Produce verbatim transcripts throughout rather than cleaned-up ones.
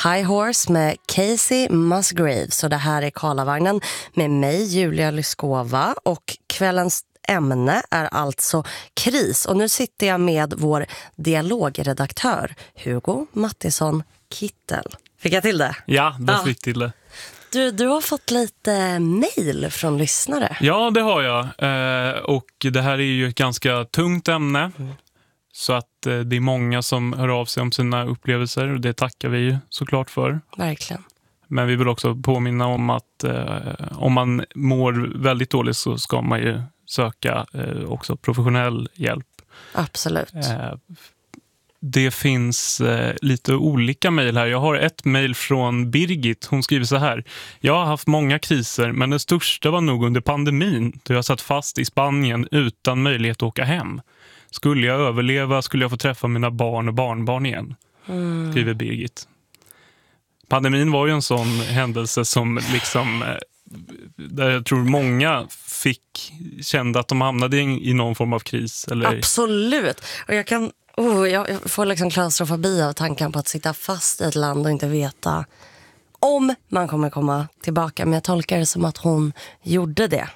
High Horse med Casey Musgraves. Och det här är Karlavagnen med mig, Julia Lyskova. Och kvällens ämne är alltså kris. Och nu sitter jag med vår dialogredaktör Hugo Mattisson Kittel. Fick jag till det? Ja, det ja. fick till det. Du, du har fått lite mejl från lyssnare. Ja, det har jag. Eh, och det här är ju ett ganska tungt ämne. Mm. Så att eh, det är många som hör av sig om sina upplevelser. Och det tackar vi ju såklart för. Verkligen. Men vi vill också påminna om att eh, om man mår väldigt dåligt så ska man ju söka eh, också professionell hjälp. Absolut. Eh, Det finns eh, lite olika mejl här. Jag har ett mejl från Birgit. Hon skriver så här. Jag har haft många kriser, men den största var nog under pandemin då jag satt fast i Spanien utan möjlighet att åka hem. Skulle jag överleva skulle jag få träffa mina barn och barnbarn igen, mm. skriver Birgit. Pandemin var ju en sån händelse som liksom, eh, där jag tror många fick kände att de hamnade i, i någon form av kris. Eller... Absolut. Och jag kan... Oh, jag får liksom klaustrofobi av tanken på att sitta fast i ett land och inte veta om man kommer komma tillbaka. Men jag tolkar det som att hon gjorde det.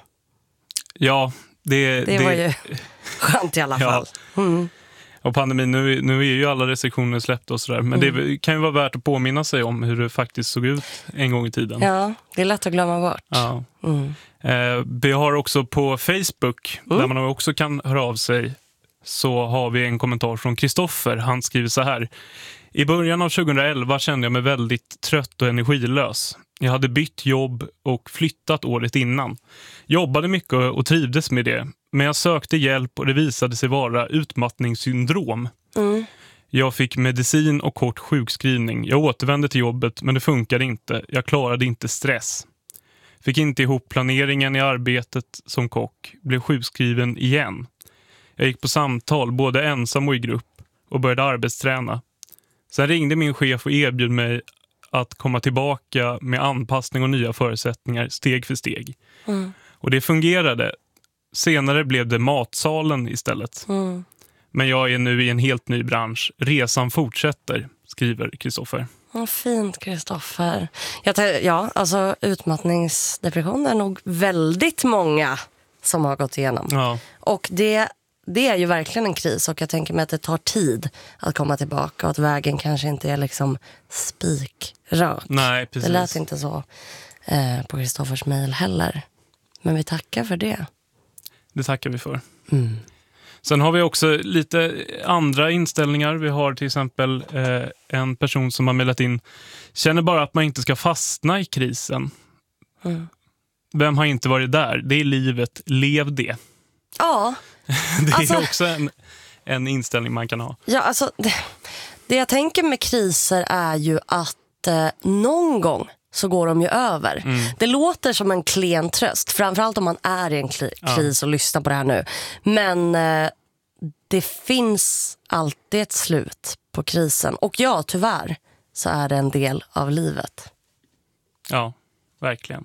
Ja, det, det, det var ju skönt i alla fall. Ja. Mm. Och pandemin, nu, nu är ju alla restriktioner släppta och sådär. Men mm. det kan ju vara värt att påminna sig om hur det faktiskt såg ut en gång i tiden. Ja, det är lätt att glömma bort. Ja. Mm. Eh, vi har också på Facebook, mm. där man också kan höra av sig, så har vi en kommentar från Kristoffer. Han skriver så här. I början av tjugoelva kände jag mig väldigt trött och energilös. Jag hade bytt jobb och flyttat året innan. Jobbade mycket och trivdes med det. Men jag sökte hjälp och det visade sig vara utmattningssyndrom. Mm. Jag fick medicin och kort sjukskrivning. Jag återvände till jobbet men det funkade inte. Jag klarade inte stress. Fick inte ihop planeringen i arbetet som kock. Blev sjukskriven igen. Jag gick på samtal både ensam och i grupp och började arbetsträna. Sen ringde min chef och erbjöd mig att komma tillbaka med anpassning och nya förutsättningar steg för steg. Mm. Och det fungerade. Senare blev det matsalen istället. Mm. Men jag är nu i en helt ny bransch. Resan fortsätter, skriver Kristoffer. Vad fint, Kristoffer. Ja, alltså utmattningsdepression är nog väldigt många som har gått igenom. Ja. Och det, det är ju verkligen en kris. Och jag tänker mig att det tar tid att komma tillbaka. Och att vägen kanske inte är liksom spikrak. Nej, precis. Det lät inte så eh, på Kristoffers mejl heller. Men vi tackar för det. Det tackar vi för. Mm. Sen har vi också lite andra inställningar. Vi har till exempel eh, en person som har mejlat in. Känner bara att man inte ska fastna i krisen. Mm. Vem har inte varit där? Det är livet. Lev det. Ja. det är alltså, också en, en inställning man kan ha. Ja, alltså det, det jag tänker med kriser är ju att eh, någon gång så går de ju över. Mm. Det låter som en klen tröst. Framförallt om man är i en kli- kris och lyssnar på det här nu. Men eh, det finns alltid ett slut på krisen. Och ja, tyvärr så är det en del av livet. Ja, verkligen.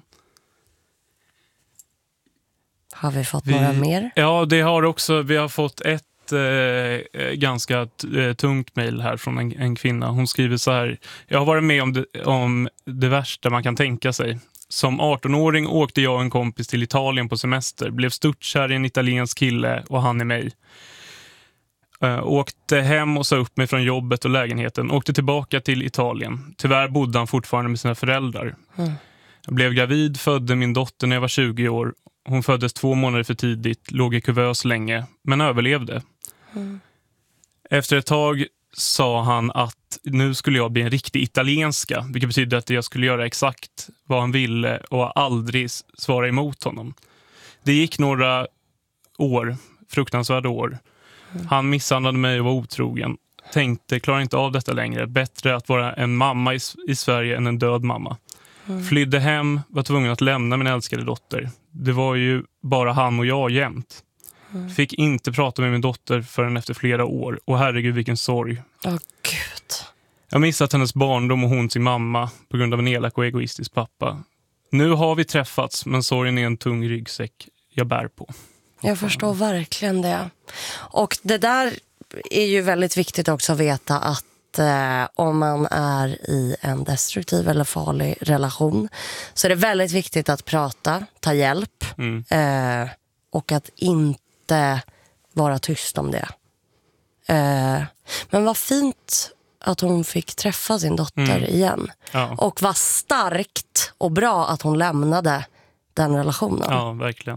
Har vi fått vi, några mer? Ja, det har också. Vi har fått ett Eh, ganska t- eh, tungt mejl här från en, en kvinna. Hon skriver så här. Jag har varit med om det, om det värsta man kan tänka sig. Som arton-åring åkte jag och en kompis till Italien på semester. Blev störtkär i en italiensk kille och han är mig. Eh, åkte hem och sa upp mig från jobbet och lägenheten. Åkte tillbaka till Italien. Tyvärr bodde han fortfarande med sina föräldrar. Mm. Jag blev gravid, födde min dotter när jag var tjugo år. Hon föddes två månader för tidigt, låg i kuvös länge, men överlevde. Mm. Efter ett tag sa han att nu skulle jag bli en riktig italienska, vilket betyder att jag skulle göra exakt vad han ville och aldrig svara emot honom. Det gick några år, fruktansvärda år. Mm. Han misshandlade mig och var otrogen. Tänkte, klarar inte av detta längre. Bättre att vara en mamma i, i Sverige än en död mamma. Mm. Flydde hem, var tvungen att lämna min älskade dotter. Det var ju bara han och jag jämt. Mm. Fick inte prata med min dotter förrän efter flera år. Och herregud vilken sorg. Åh gud. Jag missat hennes barndom och hon sin mamma på grund av en elak och egoistisk pappa. Nu har vi träffats, men sorgen är en tung ryggsäck jag bär på. Jag förstår mm. verkligen det. Och det där är ju väldigt viktigt också att veta att eh, om man är i en destruktiv eller farlig relation så är det väldigt viktigt att prata, ta hjälp mm. eh, och att inte vara tyst om det. Eh, men vad fint att hon fick träffa sin dotter mm. igen. Ja. Och vad starkt och bra att hon lämnade den relationen. Ja, verkligen.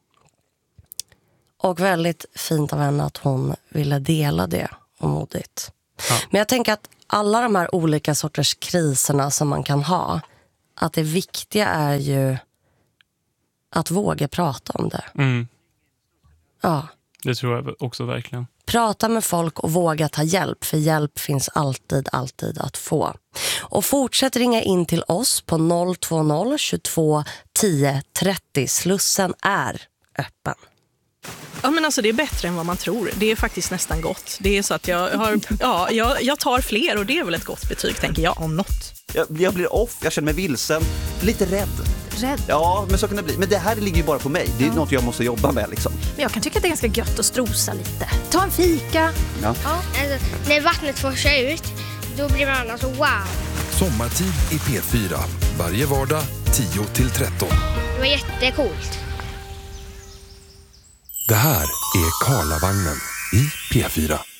Och väldigt fint av henne att hon ville dela det och modigt. Ja. Men jag tänker att alla de här olika sorters kriserna som man kan ha, att det viktiga är ju att våga prata om det. Mm. Ja. Det tror jag också verkligen. Prata med folk och våga ta hjälp, för hjälp finns alltid, alltid att få. Och fortsätt ringa in till oss på noll två noll tjugotvå tio trettio. Slussen är öppen. Ja, men alltså det är bättre än vad man tror. Det är faktiskt nästan gott. Det är så att jag har, ja, jag, jag tar fler och det är väl ett gott betyg, tänker jag, om något. Jag, jag blir off, jag känner mig vilsen, lite rädd. Rädd? Ja, men så kan det bli. Men det här ligger ju bara på mig. Det är ja. något jag måste jobba med liksom. Men jag kan tycka att det är ganska gött att strosa lite. Ta en fika. Ja. Ja. Alltså, när vattnet forsar ut, då blir man alltså wow. Sommartid i P fyra. Varje vardag tio till tretton. Det var jättecoolt. Det här är Karlavagnen i P fyra.